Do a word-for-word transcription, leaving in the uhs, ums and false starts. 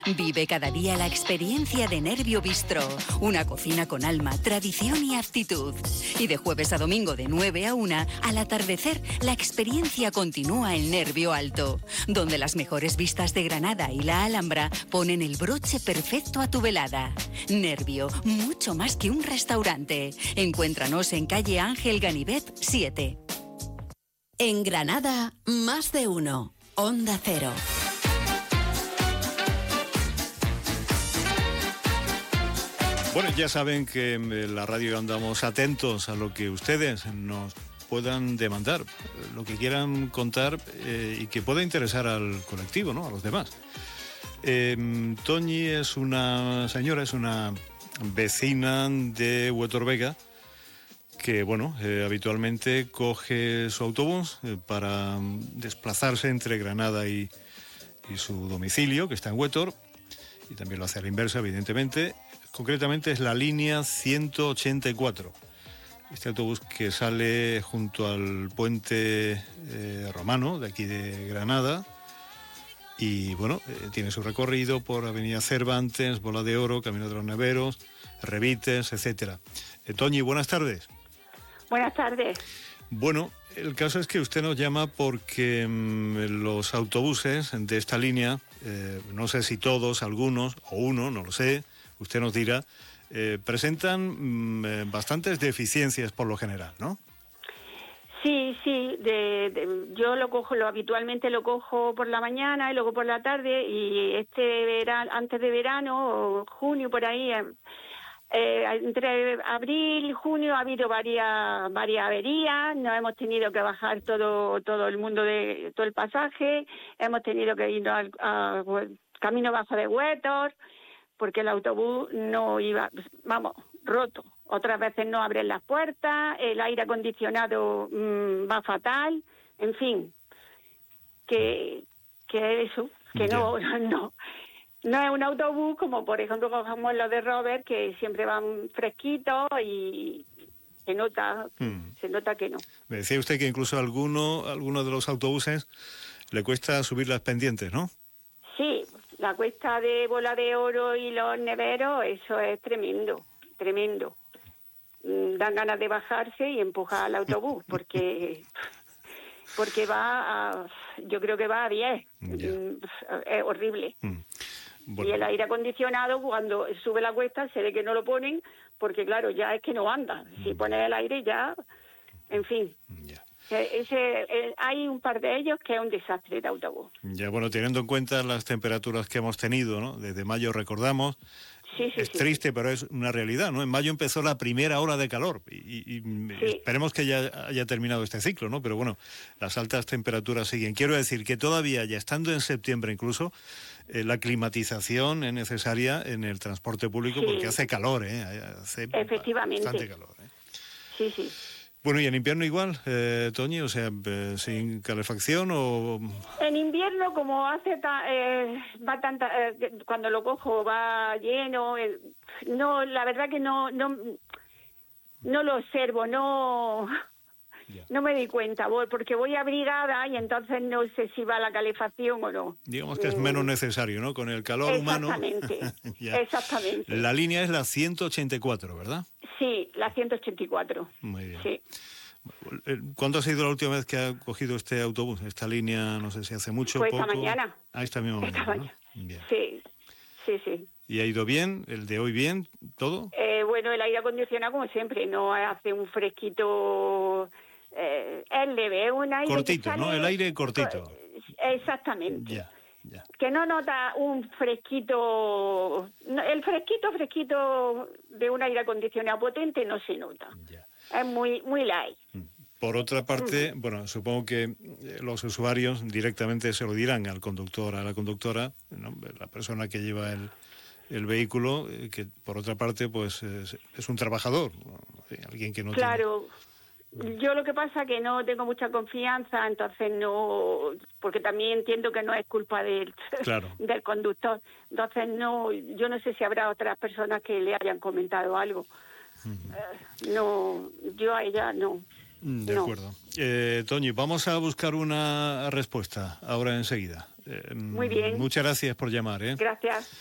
Vive cada día la experiencia de Nervio Bistro, una cocina con alma, tradición y aptitud. Y de jueves a domingo de nueve a una, al atardecer, la experiencia continúa en Nervio Alto, donde las mejores vistas de Granada y la Alhambra ponen el broche perfecto a tu velada. Nervio, mucho más que un restaurante. Encuéntranos en calle Ángel Ganivet siete. En Granada, más de uno. Onda Cero. Bueno, ya saben que en la radio andamos atentos a lo que ustedes nos puedan demandar, lo que quieran contar eh, y que pueda interesar al colectivo, ¿no? A los demás. Eh, Toñi es una señora, es una vecina de Huétor Vega que, bueno, eh, habitualmente coge su autobús eh, para desplazarse entre Granada y, y su domicilio, que está en Huétor, y también lo hace a la inversa, evidentemente. Concretamente es la línea ciento ochenta y cuatro. Este autobús que sale junto al puente eh, romano de aquí de Granada y, bueno, eh, tiene su recorrido por Avenida Cervantes, Bola de Oro, Camino de los Neveros, Revites, etcétera. Eh, Toñi, buenas tardes. Buenas tardes. Bueno, el caso es que usted nos llama porque mmm, los autobuses de esta línea, eh, no sé si todos, algunos o uno, no lo sé, usted nos dirá, eh, presentan mmm, bastantes deficiencias por lo general, ¿no? Sí, sí, de, de, yo lo cojo, lo habitualmente lo cojo por la mañana y luego por la tarde, y este verano, antes de verano, o junio por ahí, eh, eh, entre abril y junio ha habido varias varias averías, nos hemos tenido que bajar todo todo el mundo de todo el pasaje, hemos tenido que ir al a, a, camino bajo de Huétor, porque el autobús no iba, vamos, roto. Otras veces no abren las puertas, el aire acondicionado mmm, va fatal, en fin, que, que eso, que yeah. no, no, no es un autobús como, por ejemplo, cogemos los de Robert, que siempre van fresquitos y se nota, hmm. se nota que no. Me decía usted que incluso a alguno, alguno de los autobuses le cuesta subir las pendientes, ¿no? Sí, la cuesta de Bola de Oro y los Neveros, eso es tremendo, tremendo. Dan ganas de bajarse y empujar al autobús, porque porque va a, yo creo que va a diez. Yeah. Es horrible. Mm. Bueno. Y el aire acondicionado, cuando sube la cuesta, se ve que no lo ponen, porque claro, ya es que no anda. Si pones el aire ya, en fin. Yeah. Ese, el, hay un par de ellos que es un desastre de autobús. Ya, bueno, teniendo en cuenta las temperaturas que hemos tenido, ¿no? Desde mayo recordamos, sí, sí, es sí, triste, sí. pero es una realidad, ¿no? En mayo empezó la primera ola de calor y, y, y sí. esperemos que ya haya terminado este ciclo, ¿no? Pero bueno, las altas temperaturas siguen. Quiero decir que todavía, ya estando en septiembre incluso, eh, la climatización es necesaria en el transporte público sí. porque hace calor, ¿eh? Hace Efectivamente. bastante calor, ¿eh? Sí, sí. Bueno, ¿y en invierno igual, eh, Toñi? O sea, eh, ¿sin calefacción o...? En invierno, como hace ta, eh, va tanta... Eh, cuando lo cojo va lleno... Eh, no, la verdad que no no, no lo observo, no... Yeah. No me di cuenta, voy, porque voy abrigada y entonces no sé si va la calefacción o no. Digamos que es menos necesario, ¿no? Con el calor exactamente, humano... exactamente. La línea es la ciento ochenta y cuatro, ¿verdad? Sí, la ciento ochenta y cuatro. Muy bien. Sí. ¿Cuándo ha sido la última vez que ha cogido este autobús? Esta línea, no sé si hace mucho o pues poco. Esta mañana. Ah, esta misma esta mañana, mañana. ¿no? Bien. Sí, sí, sí. ¿Y ha ido bien? ¿El de hoy bien? ¿Todo? Eh, bueno, el aire acondicionado como siempre, no hace un fresquito... Eh, es leve, es un aire cortito, sale, ¿no? El aire cortito. Exactamente. Ya, ya. Que no nota un fresquito, el fresquito, fresquito de un aire acondicionado potente no se nota. Ya. Es muy, muy light. Por otra parte, mm. bueno, supongo que los usuarios directamente se lo dirán al conductor, a la conductora, ¿no? La persona que lleva el, el vehículo, que por otra parte, pues es, es un trabajador, alguien que no claro. tiene... Yo lo que pasa es que no tengo mucha confianza, entonces no, porque también entiendo que no es culpa del, claro. del conductor. Entonces no, yo no sé si habrá otras personas que le hayan comentado algo. Uh-huh. Uh, no, yo a ella no. De no. acuerdo. Eh, Toñi, vamos a buscar una respuesta ahora enseguida. Muy bien. Muchas gracias por llamar, ¿eh? Gracias.